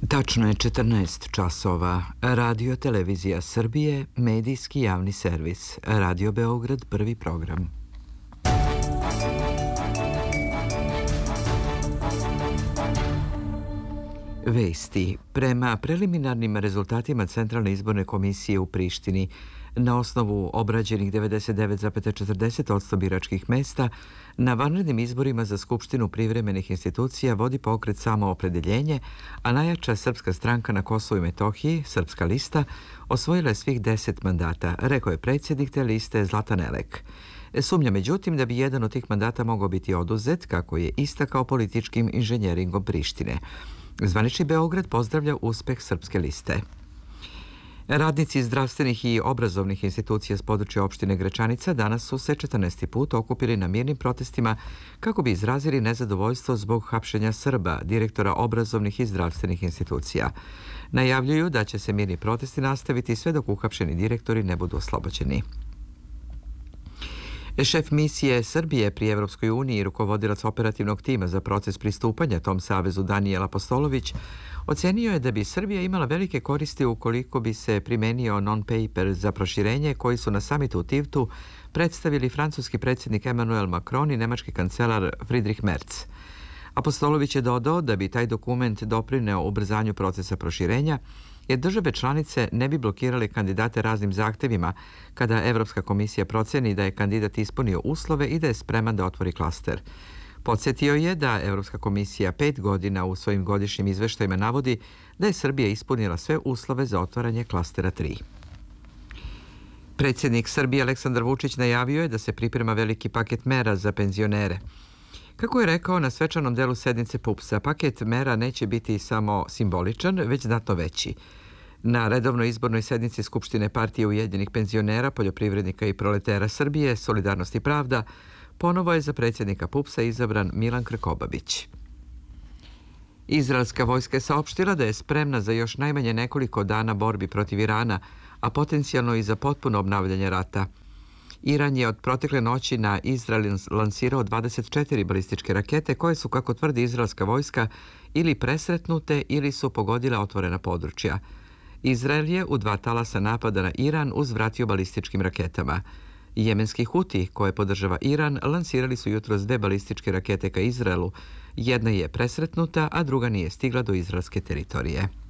Tačno je 14 časova. Radio Televizija Srbije, medijski javni servis. Radio Beograd, prvi program. Vesti. Prema preliminarnim rezultatima Centralne izborne komisije u Prištini, na osnovu obrađenih 99,40% biračkih mesta, na vanrednim izborima za Skupštinu privremenih institucija vodi pokret Samoopredeljenje, a najjača srpska stranka na Kosovu i Metohiji, Srpska lista, osvojila je svih 10 mandata, rekao je predsjednik te liste Zlatan Elek. Sumnja međutim da bi jedan od tih mandata mogao biti oduzet, kako je istakao političkim inženjeringom Prištine. Zvanični Beograd pozdravlja uspeh Srpske liste. Radnici zdravstvenih i obrazovnih institucija s područja opštine Gračanica danas su se 14. put okupili na mirnim protestima kako bi izrazili nezadovoljstvo zbog hapšenja Srba, direktora obrazovnih i zdravstvenih institucija. Najavljuju da će se mirni protesti nastaviti sve dok uhapšeni direktori ne budu oslobođeni. Šef misije Srbije pri Evropskoj uniji i rukovodilac operativnog tima za proces pristupanja tom savezu Danijel Apostolović ocenio je da bi Srbija imala velike koristi ukoliko bi se primenio non-paper za proširenje koji su na samitu u Tivtu predstavili francuski predsjednik Emmanuel Macron i nemački kancelar Friedrich Merz. Apostolović je dodao da bi taj dokument doprineo ubrzanju procesa proširenja, jer države članice ne bi blokirale kandidate raznim zahtevima kada Evropska komisija proceni da je kandidat ispunio uslove i da je spreman da otvori klaster. Podsjetio je da Evropska komisija 5 godina u svojim godišnjim izveštajima navodi da je Srbija ispunila sve uslove za otvaranje klastera 3. Predsjednik Srbije Aleksandar Vučić najavio je da se priprema veliki paket mera za penzionere. Kako je rekao na svečanom delu sednice PUPS-a, paket mera neće biti samo simboličan, već znatno veći. Na redovnoj izbornoj sednici Skupštine Partije Ujedinjenih penzionera, poljoprivrednika i proletera Srbije, Solidarnost i pravda, ponovo je za predsjednika PUPS-a izabran Milan Krkobabić. Izraelska vojska je saopštila da je spremna za još najmanje nekoliko dana borbi protiv Irana, a potencijalno i za potpuno obnavljanje rata. Iran je od protekle noći na Izrael lansirao 24 balističke rakete koje su, kako tvrdi izraelska vojska, ili presretnute ili su pogodile otvorena područja. Izrael je u 2 talasa napada na Iran uzvratio balističkim raketama. Jemenski Huti, koje podržava Iran, lansirali su jutros 2 balističke rakete ka Izraelu. Jedna je presretnuta, a druga nije stigla do izraelske teritorije.